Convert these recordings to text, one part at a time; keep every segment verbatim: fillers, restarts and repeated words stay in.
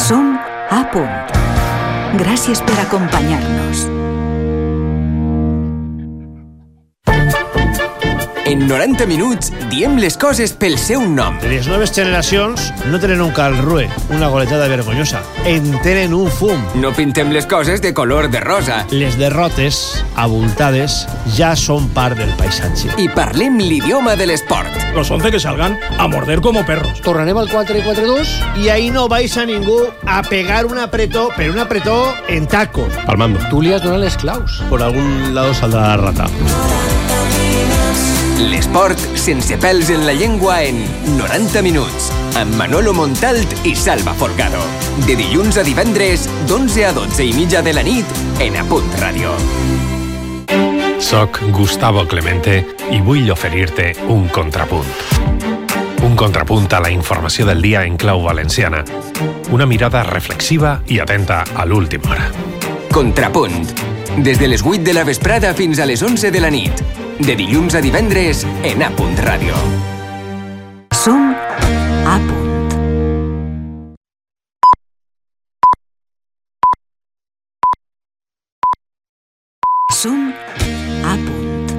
Som a punt. Gràcies per acompanyar-nos. En noranta minuts diem les coses pel seu nom. Les noves generacions no tenen un calrue, una goletada vergonyosa. En tenen un fum. No pintem les coses de color de rosa. Les derrotes, abultades, ja són part del paisatge. I parlem l'idioma de l'esport. Los once que salgan a morder como perros. Tornarem al quatre quatre dos. I ahí no vais a ningú a pegar un apretó, pero un apretó en tacos. Palmando. Tu li has donat les claus. Por algún lado saldrá la rata. L'esport sense pèls en la llengua en noranta minuts, amb Manolo Montalt i Salva Folgado. De dilluns a divendres, d'onze a dotze i mitja de la nit, en A Punt Ràdio. Soc Gustavo Clemente i vull oferir-te un contrapunt. Un contrapunt a la informació del dia en clau valenciana. Una mirada reflexiva i atenta a l'última hora. Contrapunt. Des de les vuit de la vesprada fins a les onze de la nit. De dilluns a divendres en A Punt Ràdio. Som a punt. Som a punt.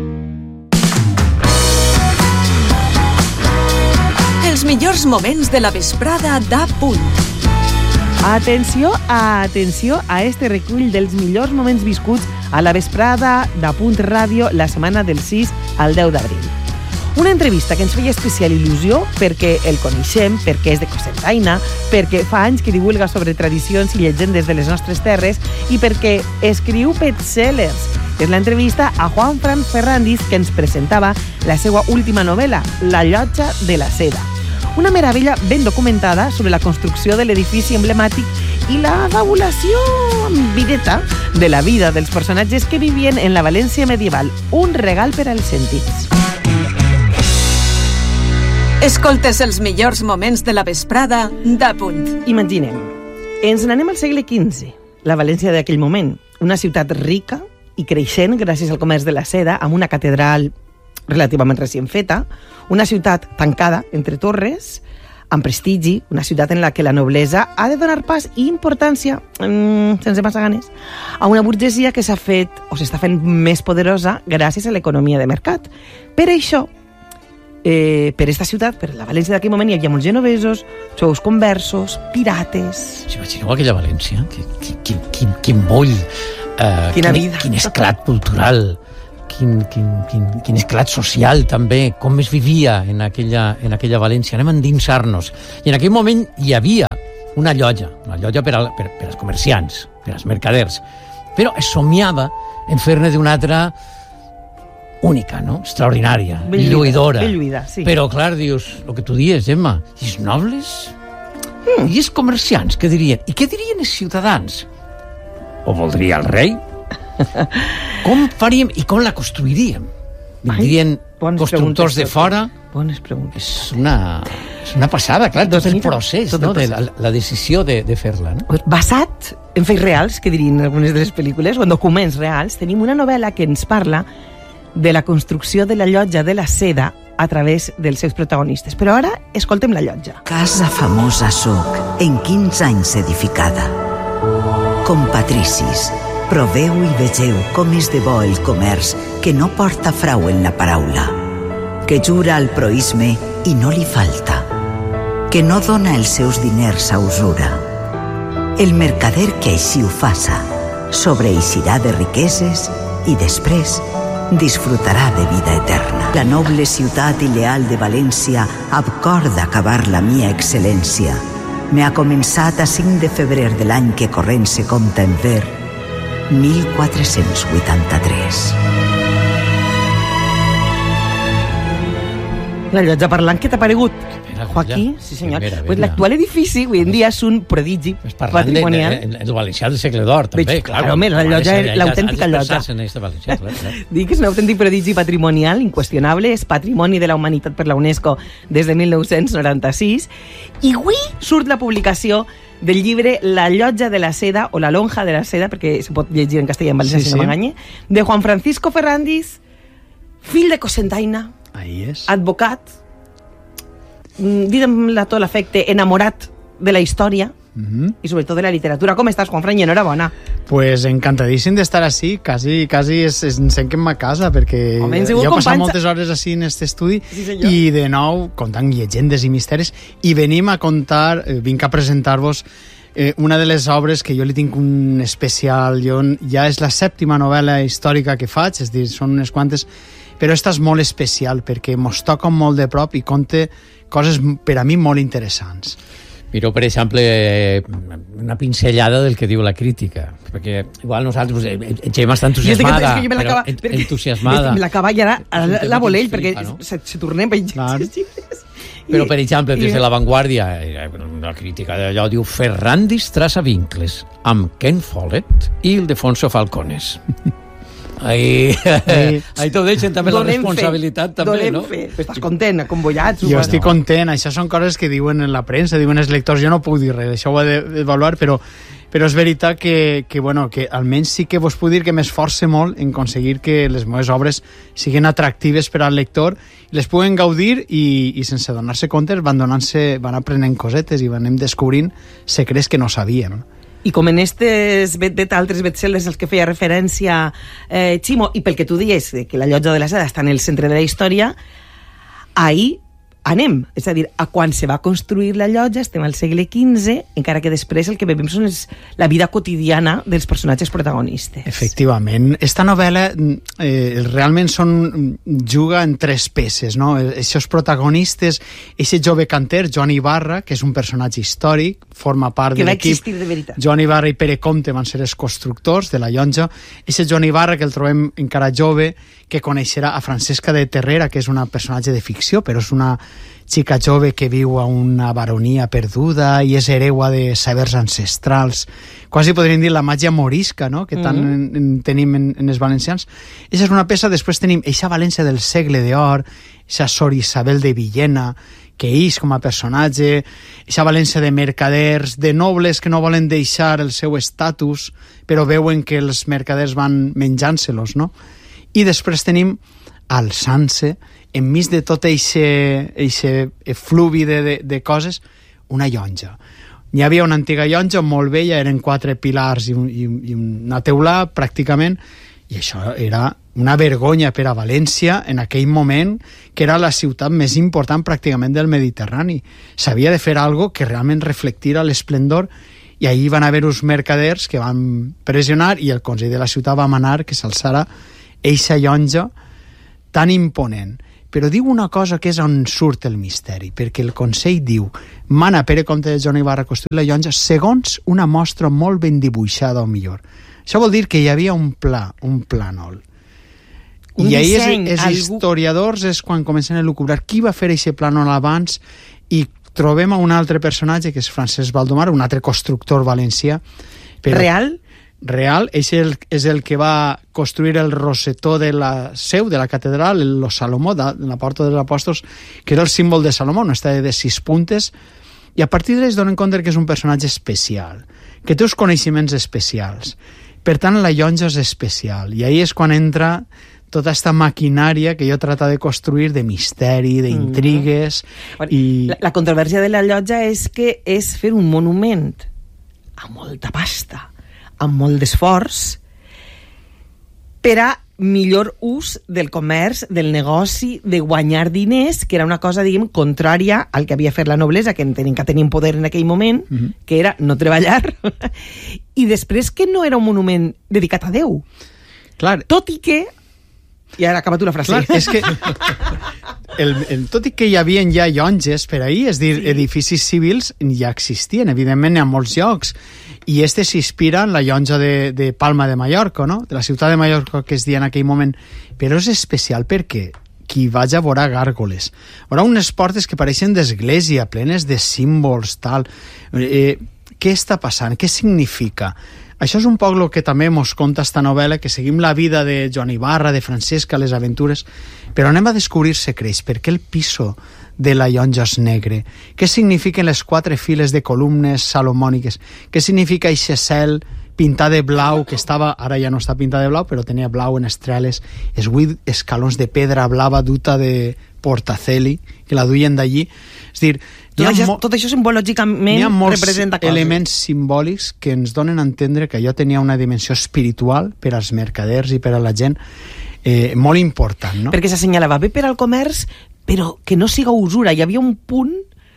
Els millors moments de la vesprada d'A Punt. Atenció, atenció a este recull dels millors moments viscuts a la vesprada d'A Punt Ràdio la setmana del sis al deu d'abril. Una entrevista que ens feia especial il·lusió perquè el coneixem, perquè és de Cocentaina, perquè fa anys que divulga sobre tradicions i llegendes de les nostres terres i perquè escriu bestsellers. És l'entrevista a Juanfran Ferrandis que ens presentava la seva última novel·la, La llotja de la seda. Una meravella ben documentada sobre la construcció de l'edifici emblemàtic i la fabulació videta de la vida dels personatges que vivien en la València medieval. Un regal per als sentits. Escoltes els millors moments de la vesprada d'A Punt. Imaginem, ens n'anem al segle quinze, la València d'aquell moment, una ciutat rica i creixent gràcies al comerç de la seda, amb una catedral relativament recient feta, una ciutat tancada entre torres, amb prestigi, una ciutat en la que la noblesa ha de donar pas i importància, mmm, sense massa ganes, a una burgesia que s'ha fet o s'està fent més poderosa gràcies a l'economia de mercat. Per això, eh, per esta ciutat, per la València d'aquell moment, hi havia molts genovesos, xous conversos, pirates... Imagineu aquella València? Quin, quin, quin, quin moll, eh, Quina quin, vida. Quin esclat cultural, quin, quin, quin, quin esclat social també, com es vivia en aquella, en aquella València. Anem a endinsar-nos. I en aquell moment hi havia una llotja, una llotja per, al, per, per als comerciants, per als mercaders, però es somiava en fer-ne d'una altra única, no? Extraordinària, lluïdora. Lluïda, sí. Però, clar, dius, el que tu dius, Gemma, i els nobles? Mm. I els comerciants, què dirien? I què dirien els ciutadans? O voldria el rei? Com faríem i com la construiríem? Vindrien constructors de fora? Bones preguntes. És una, és una passada, clar, tot el procés, tot el no? procés. De la, la decisió de, de fer-la. No? Basat en fets reals, que dirien algunes de les pel·lícules, o en documents reals, tenim una novel·la que ens parla de la construcció de la llotja de la seda a través dels seus protagonistes. Però ara escoltem la llotja. Casa famosa soc, en quinze anys edificada. Com patricis, proveu i vegeu com és de bo el comerç que no porta frau en la paraula, que jura al proïsme i no li falta, que no dona els seus diners a usura. El mercader que així ho faça sobreeixirà de riqueses i després disfrutarà de vida eterna. La noble ciutat i leal de València acorda acabar la mia excel·lència. Me ha començat a cinc de febrer de l'any que corrent se compta en ver, mil quatre-cents vuitanta-tres. La llotja parlant, què t'ha paregut? Mira, Joaquí, mira, sí senyor. mira, Pues mira. l'actual edifici avui en dia és un prodigi patrimonial. En el valencià del segle d'or, també. Veig, clar, home, la llotja, l'autèntica llotja. En aquesta València, clar, clar. Dic que és un autèntic prodigi patrimonial, inqüestionable, és patrimoni de la humanitat per la UNESCO des de mil nou-cents noranta-sis, i avui surt la publicació del llibre La llotja de la seda, o La lonja de la seda, perquè se pot llegir en castellà en valencià, Sí, si no sí. m'enganye, de Juan Francisco Ferrandis, fill de Cocentaina, Ahí és. advocat, mm, diguem-la tot l'afecte, enamorat de la història, mm-hmm. y sobre todo de la literatura. ¿Cómo estás, Juanfran? Enhorabona. Pues encantadíssim d'estar així, quasi, quasi es, es, em sent que em ma casa, perquè Home, jo he passat companys... moltes hores així en aquest estudi sí, i de nou contant llegendes i misteris, i venim a contar, eh, vinc a presentar-vos eh, una de les obres que jo li tinc un especial, jo, ja és la sèptima novel·la històrica que faig, és dir, són unes quantes, però esta és molt especial perquè mos toca molt de prop i conta coses per a mi molt interessants. Mireu, per exemple, una pinzellada del que diu la crítica, perquè igual nosaltres hem estat entusiasmada, que, que però entusiasmada. Me l'acaba ja la, la volell, perquè no? se, se tornem a clar. Però, per exemple, des de La Vanguardia, la crítica d'allò diu Ferrandis traça vincles amb Ken Follett i Ildefonso Falcones. Ahí, ahí t'ho deixen també la responsabilitat també, donem no? Fe. Estàs content, convollats? Jo estic content, això són coses que diuen en la premsa, diuen els lectors, jo no puc dir res, això ho he d'avaluar, però, però és veritat que, que, bueno, que almenys sí que vos puc dir que m'esforce molt en aconseguir que les meves obres siguin atractives per al lector, les puguen gaudir i, i sense donar-se compte van, donant-se, van aprenent cosetes i van descobrint secrets que no sabíem. I com en estes altres bestsellers als que feia referència eh, Ximo, i pel que tu dies que la Llotja de la Seda està en el centre de la història, ahir anem, és a dir, a quan se va construir la llotja, estem al segle quinze, encara que després el que veiem són els, la vida quotidiana dels personatges protagonistes. Efectivament. Esta novel·la eh, realment són, juga en tres peces, no? Aquests protagonistes, aquest jove canter, Joan Ibarra, que és un personatge històric, forma part que de l'equip. Que va existir de veritat. Joan Ibarra i Pere Comte van ser els constructors de la llotja. Aquest Joan Ibarra, que el trobem encara jove, que coneixerà a Francesca de Terrera, que és una personatge de ficció, però és una xica jove que viu a una baronia perduda i és hereua de sabers ancestrals. Quasi podríem dir la màgia morisca, no?, que tant mm-hmm. en, en, tenim en, en els valencians. Aquesta és una peça. Després tenim eixa València del segle d'or, eixa Sor Isabel de Villena, que ix com a personatge, eixa València de mercaders, de nobles que no volen deixar el seu estatus, però veuen que els mercaders van menjant-se-los, no? I després tenim alçant-se, enmig de tot eixe fluvi de, de, de coses, una llotja. Hi havia una antiga llotja molt vella, eren quatre pilars i, un, i, i una teulà, pràcticament, i això era una vergonya per a València en aquell moment, que era la ciutat més important pràcticament del Mediterrani. S'havia de fer algo que realment reflectira l'esplendor, i ahir van haver uns mercaders que van pressionar i el Consell de la ciutat va manar que s'alçara eixa llotja tan imponent. Però diu una cosa que és on surt el misteri, perquè el Consell diu mana Pere Comte de Joan Ibarra construir la llotja segons una mostra molt ben dibuixada, o millor. Això vol dir que hi havia un pla, un plànol. Un I ahí disseny, els algú... historiadors és quan comencen a elucubrar qui va fer aquest plànol abans, i trobem a un altre personatge que és Francesc Baldomar, un altre constructor valencià. Però... Real? Real, és el, és el que va construir el rosetó de la seu, de la catedral, el Salomó, de la Porta dels Apòstols, que era el símbol de Salomó, no està de sis puntes, i a partir d'ells donen compte que és un personatge especial, que té uns coneixements especials. Per tant, la llotja és especial, i ahí és quan entra tota aquesta maquinària que jo trata de construir de misteri, d'intrigues... Mm. I... La, la controvèrsia de la llotja és que és fer un monument a molta pasta, amb molt d'esforç, per a millor ús del comerç, del negoci, de guanyar diners, que era una cosa, diguem, contrària al que havia fet la noblesa, que entenem que tenien poder en aquell moment, mm-hmm. que era no treballar, i després que no era un monument dedicat a Déu. Clar. Tot i que... I ara acaba tu la frase. Clar, és que... El, el, tot i que hi havia ja llotges per ahir, és dir, sí. edificis civils ja existien, evidentment hi ha molts llocs, i este s'inspira en la llotja de, de Palma de Mallorca, no? De la ciutat de Mallorca que es dia en aquell moment, però és especial perquè qui vaig a veure gàrgoles, veurà unes portes que pareixen d'església, plenes de símbols, tal. Eh, què està passant? Què significa? Això és un poc el que també mos conta esta novel·la, que seguim la vida de Joan Ibarra, de Francesca, les aventures, però anem a descobrir secrets. Per què el piso de la llotja és negre? Què signifiquen les quatre files de columnes salomòniques? Què significa aquest cel pintat de blau, que estava, ara ja no està pintat de blau, però tenia blau en estreles, els vuit escalons de pedra blava duta de Portaceli, que la duien d'allí. És dir, Tot, això, mo- tot això simbològicament representa coses. Elements simbòlics que ens donen a entendre que allò tenia una dimensió espiritual per als mercaders i per a la gent eh, molt important, no? Perquè s'assenyalava bé per al comerç, però que no siga usura. Hi havia un punt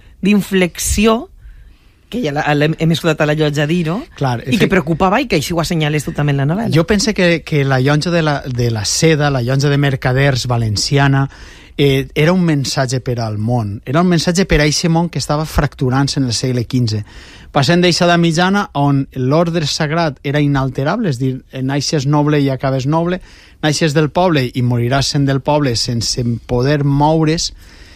d'inflexió que ja l'hem, hem escoltat a la llotja dir, no? Clar, I que preocupava i que així ho assenyales tu també en la novel·la. Jo penso que, que la llotja de la, de la seda, la llotja de mercaders valenciana, eh, era un missatge per al món. Era un missatge per a aquest món que estava fracturant-se en el segle quinze. Passem d'eixa edat mitjana on l'ordre sagrat era inalterable, és dir, naixes noble i acabes noble, naixes del poble i moriràs sent del poble sense poder moure's,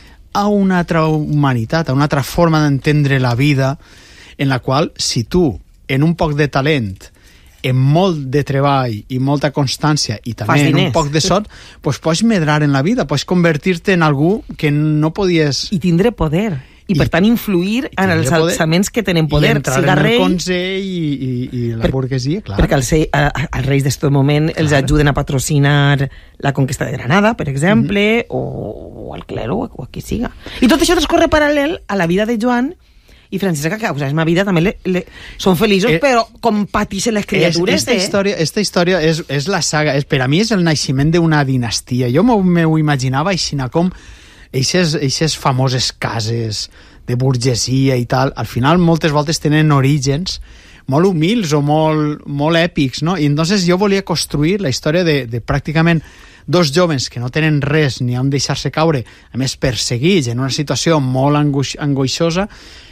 a una altra humanitat, a una altra forma d'entendre la vida, en la qual, si tu, en un poc de talent, en molt de treball i molta constància, i també en un poc de sort, pues pots medrar en la vida, pots convertir-te en algú que no podies... I tindre poder. I, I per tant influir en els poder, alçaments que tenen poder. I entrar en el consell i, i, i la per, burguesia, clar. Perquè els, els reis d'este moment clar. Els ajuden a patrocinar la conquesta de Granada, per exemple, mm-hmm. o, o al clero, o a qui siga. I tot això transcorre paral·lel a la vida de Joan i Francesca, que a la seva vida també le, le, són feliços, eh, però com patixen les criatures. Esta, eh? història, esta història és, és la saga, és, per a mi és el naixement d'una dinastia. Jo m'ho imaginava així com eixes, eixes famoses cases de burgesia i tal, al final moltes voltes tenen orígens molt humils o molt, molt èpics, no? I entonces jo volia construir la història de, de pràcticament dos joves que no tenen res ni on deixar-se caure, a més perseguits en una situació molt angoix, angoixosa,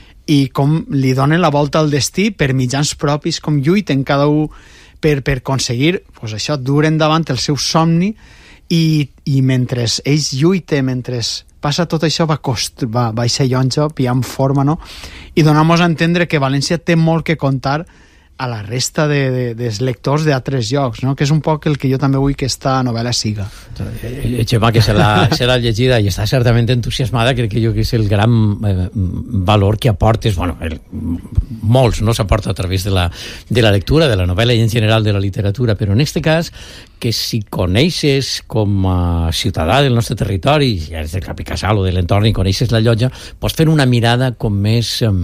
i com li donen la volta al destí per mitjans propis, com lluiten cada un per, per aconseguir pues això, dur endavant el seu somni, i, i mentre ells lluiten, mentre passa tot això, va, cost, va, va aixer llonja, pillant forma, no? I donar-nos a entendre que València té molt que contar a la resta de, de, dels lectors d'altres llocs, no? Que és un poc el que jo també vull que esta novel·la siga. Gemma, que se l'ha llegida i està certament entusiasmada, crec que jo que és el gran eh, valor que aportes, bueno, el, molts, no s'aporta a través de la, de la lectura, de la novel·la i en general de la literatura, però en aquest cas, que si coneixes com a ciutadà del nostre territori, ja és del Capicasal o de l'entorn i coneixes la llotja, pots fer una mirada com més, eh,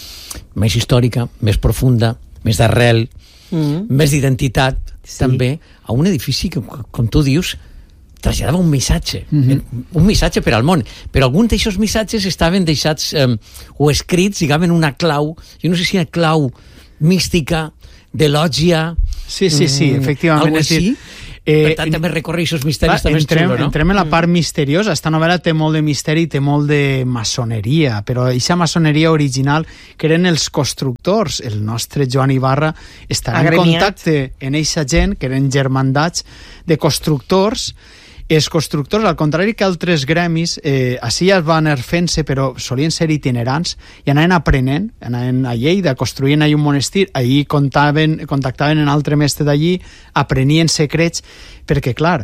més històrica, més profunda, més d'arrel, mm. més d'identitat, sí. també, a un edifici que, com tu dius, traslladava un missatge, mm-hmm. un missatge per al món, però alguns d'aquests missatges estaven deixats eh, o escrits, diguem, en una clau, jo no sé si una clau mística, de lògia... Sí, sí, sí, mm, efectivament. Algo així? Eh, per tant, també recorre aquests misteris, també entrem, xulo, no? Entrem en la part misteriosa. Esta novel·la té molt de misteri i té molt de maçoneria, però aquesta maçoneria original, que eren els constructors, el nostre Joan Ibarra estarà en contacte en eixa gent, que eren germandats de constructors. Els constructors, al contrari que altres gremis, eh, així ja van anar fent-se, però solien ser itinerants i anaven aprenent, anaven a Lleida, construïen allà un monestir, allí contaven, contactaven en altre mestre d'allí, aprenien secrets, perquè, clar,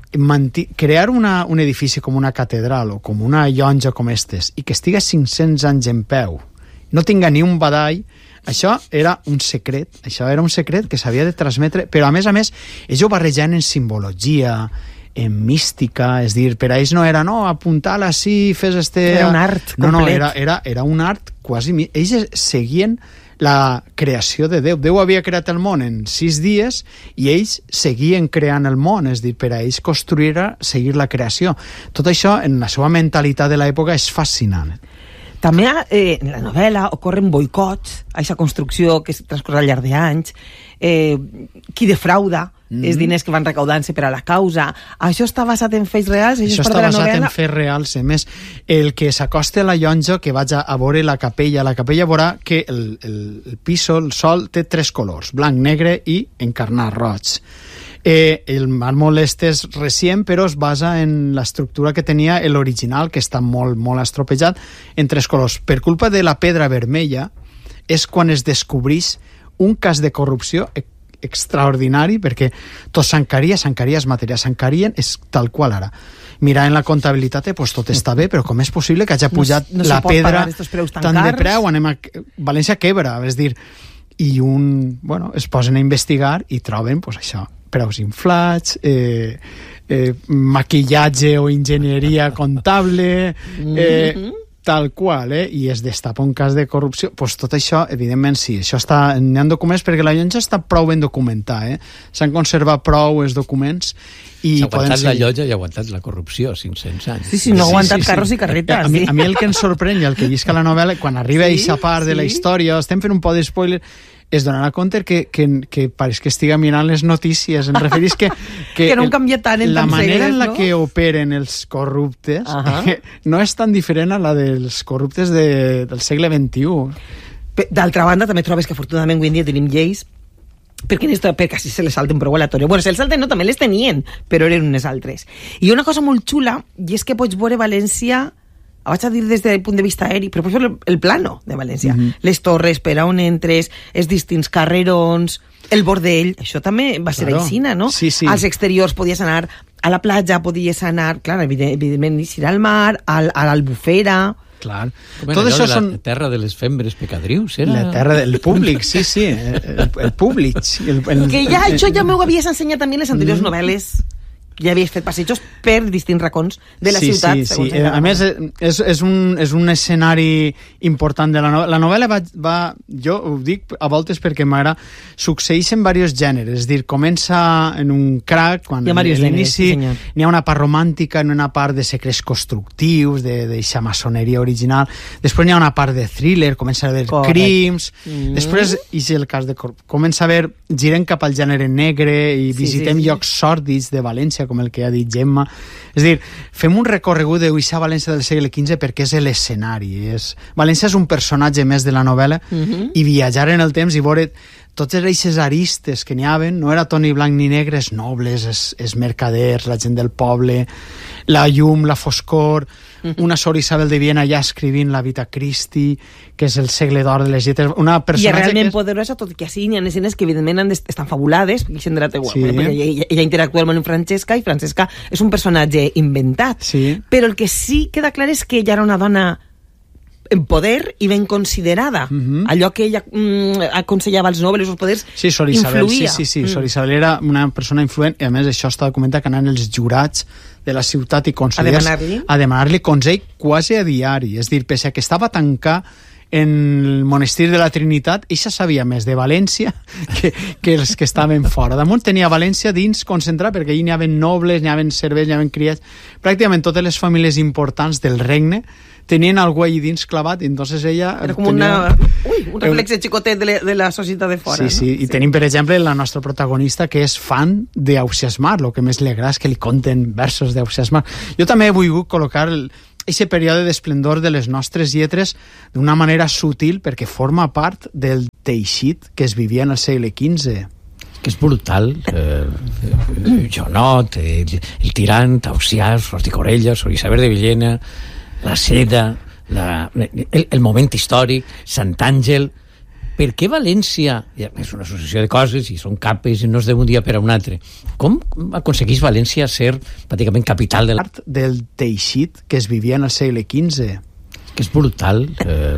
crear una, un edifici com una catedral o com una llotja com estes i que estigui cinc-cents anys en peu, no tinga ni un badall, això era un secret, això era un secret que s'havia de transmetre, però a més a més, ells ho barrejant en simbologia, en mística, és dir, per a ells no era no, apuntar-la així, fes este... Era un art complet. No, no, era, era, era un art quasi... Ells seguien la creació de Déu. Déu havia creat el món en sis dies i ells seguien creant el món, és dir, per a ells construir era seguir la creació. Tot això, en la seva mentalitat de l'època, és fascinant. També eh, en la novel·la ocorren boicots a aquesta construcció que es transcorre al llarg d'anys, eh, qui defrauda mm. els diners que van recaudant-se per a la causa. Això està basat en fets reals? Això està basat en fets reals. A més, el que s'acosta a la llotja, que vaig a, a veure la capella, la capella veurà que el, el, el piso, el sol, té tres colors, blanc, negre i encarnat roig. Eh, el màrmol este és recient, però es basa en l'estructura que tenia l'original, que està molt, molt estropejat, en tres colors. Per culpa de la pedra vermella és quan es descobreix un cas de corrupció extraordinari, perquè tot s'encaria, s'encaria els materials, s'encarien, és tal qual ara. Mira, en la comptabilitat, eh, pues tot està bé, però com és possible que hagi pujat no, no la pedra tant de preu? Anem a València quebra, és dir, i un, bueno, es posen a investigar i troben, pues això, preus inflats, eh, eh, maquillatge o enginyeria comptable, eh, tal qual, eh? I es destapa un cas de corrupció, doncs tot això, evidentment, sí, això està, n'hi ha documents, perquè la llotja està prou ben documentada, eh? S'han conservat prou els documents i s'ha aguantat ser... la llotja i ha aguantat la corrupció cinc-cents anys. Sí, sí, no ha Sí, aguantat sí, sí. carros i carretes. A, a, mi, sí. a mi el que ens sorprèn i el que llisca la novel·la, quan arriba Sí, a aquesta part de la sí. història, estem fent un poc de spoiler, es donarà compte que, que, que pareix que estiga mirant les notícies. Em referís que... Que, Que no han canviat tant en la tants manera segles, en la no? que operen els corruptes Ahà. no és tan diferent a la dels corruptes de, del segle vint-i-u. Pe- D'altra banda, també trobes que afortunadament avui en dia tenim lleis perquè, en esto, perquè així se les salten prou aleatòria. Bueno, se les salten no, també les tenien, però eren unes altres. I una cosa molt xula, i és que pots veure València, vaig a dir des del punt de vista aeri, però pots veure el, el plano de València. Mhm. Les torres, per on entres, els distints carrerons, el bordell, això també va ser Claro. aixina, no? Sí, sí. Als exteriors podies anar a la platja, podies anar, clar, evident- evidentment, ir al mar, al, a l'Albufera... Clar. Com Tot era això allò de són... la terra de les fembres pecadrius, era... La terra del públic, sí, sí, el, el públic. El, el, Que ja això ja m'ho havies ensenyat també en les anteriors Mm. novel·les. Ja havies fet passejos per distints racons de la sí, ciutat. Sí, segons sí. el A més, és, és, un, és un escenari important de la novel·la. La novel·la va, va... Jo ho dic a voltes perquè m'agrada... Succeeix en diversos gèneres. És dir, comença en un crack, quan Hi ha a diversos gèneres, sí, l'inici senyor. n'hi ha una part romàntica, n'hi ha una part de secrets constructius, de d'eixa maçoneria original. Després n'hi ha una part de thriller, comença a haver Correcte. crims. Mm. Després, i és el cas de... Cor- Comença a haver... Girem cap al gènere negre i Sí, visitem sí, sí. llocs sòrdids de València, com el que ha dit Gemma. És a dir, fem un recorregut d'Uixà València del segle quinze perquè és l'escenari. És... València és un personatge més de la novel·la Mhm. i viatjar en el temps i veure totes aquestes aristes que n'hi haven, no era tot ni blanc ni negre, els nobles, els, els mercaders, la gent del poble, la llum, la foscor, una Sor Isabel de Viena ja escrivint la Vita Christi, que és el segle d'or de les lletres, una I és personatge realment que és... poderosa, tot i que així n'hi ha escenes que evidentment han d'est- estan fabulades, perquè gent de la teua, Sí. perquè ella, ella, ella interactua molt amb Francesca, i Francesca és un personatge inventat. Sí. Però el que sí queda clar és que ella era una dona en poder i ben considerada. Mhm. Allò que ella mm, aconsellava als nobles, els poders, Sí, Sor Isabel, sí, influïa. sí, sí. Mm. Sor Isabel era una persona influent i a més això està documentat que anaven els jurats de la ciutat i consellers A demanar-li. a demanar-li consell quasi a diari. És dir, pese a que estava tancat en el monestir de la Trinitat, ella sabia més de València que, que els que estaven fora. Damunt tenia València dins concentrat perquè allà n'hi havia nobles, n'hi havia servents, n'hi havia criats. Pràcticament totes les famílies importants del regne tenien algú allà dins clavat i entonces ella... Era com tenia... una... Ui, un reflexe xicotet de, la- de la societat de fora. Sí, sí, no? i tenim, per exemple, la nostra protagonista que és fan d'Ausiàs Mar, el que més li agrada és que li conten versos d'Ausiàs Mar. Jo també he volgut col·locar aquest període d'esplendor de les nostres lletres d'una manera sutil perquè forma part del teixit que es vivia en el segle quinze. Que és brutal. Eh, eh, Jonot, eh, el, el tirant, Ausiàs, Rosticorella, Sor Isabel de Villena, la seda, la, el, el moment històric, Sant Àngel. Per què València, ja, és una associació de coses i són capes i no és d'un dia per a un altre, com aconseguís València ser pràcticament capital de la... Part del teixit que es vivia en el segle quinze. Que és brutal. Eh,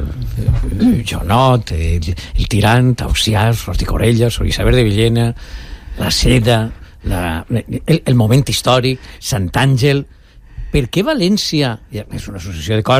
eh, Jonot, eh, el, el tirant, Ausiàs, Rosticorella, Sor Isabel de Villena, la seda, la, el, el moment històric, Sant Àngel. Per què València, ja, és una associació de coses